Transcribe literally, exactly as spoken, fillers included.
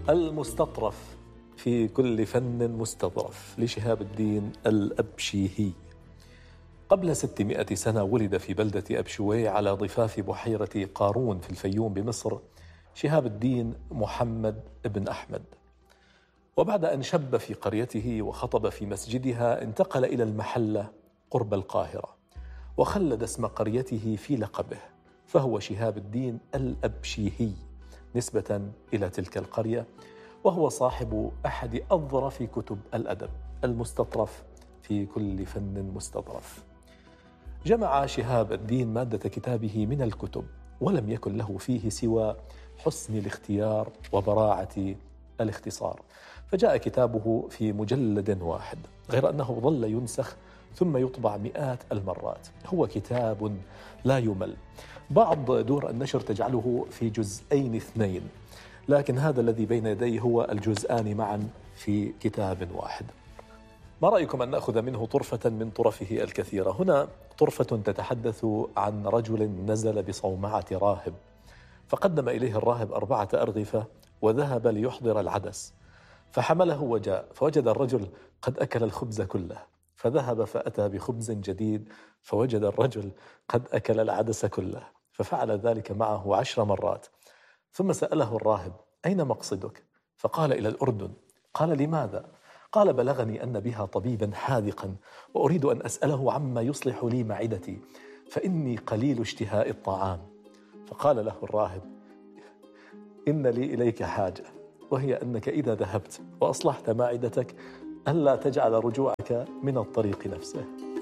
المستطرف في كل فن مستظرف لشهاب الدين الأبشيهي. قبل ستمائة سنة ولد في بلدة أبشوي على ضفاف بحيرة قارون في الفيوم بمصر شهاب الدين محمد بن أحمد. وبعد أن شب في قريته وخطب في مسجدها انتقل إلى المحلة قرب القاهرة وخلد اسم قريته في لقبه، فهو شهاب الدين الأبشيهي نسبة إلى تلك القرية، وهو صاحب أحد أظرف كتب الأدب المستطرف في كل فن مستظرف. جمع شهاب الدين مادة كتابه من الكتب ولم يكن له فيه سوى حسن الاختيار وبراعة الاختصار، فجاء كتابه في مجلد واحد، غير أنه ظل ينسخ ثم يطبع مئات المرات. هو كتاب لا يمل. بعض دور النشر تجعله في جزئين اثنين، لكن هذا الذي بين يديه هو الجزءان معا في كتاب واحد. ما رأيكم أن نأخذ منه طرفة من طرفه الكثيرة؟ هنا طرفة تتحدث عن رجل نزل بصومعة راهب، فقدم إليه الراهب أربعة أرغفة وذهب ليحضر العدس، فحمله وجاء فوجد الرجل قد أكل الخبز كله، فذهب فأتى بخبز جديد فوجد الرجل قد أكل العدس كله، ففعل ذلك معه عشر مرات. ثم سأله الراهب: أين مقصدك؟ فقال: إلى الأردن. قال: لماذا؟ قال: بلغني أن بها طبيبا حاذقا وأريد أن أسأله عما يصلح لي معدتي، فإني قليل اشتهاء الطعام. فقال له الراهب: إن لي إليك حاجة، وهي أنك إذا ذهبت وأصلحت معدتك ألا تجعل رجوعك من الطريق نفسه.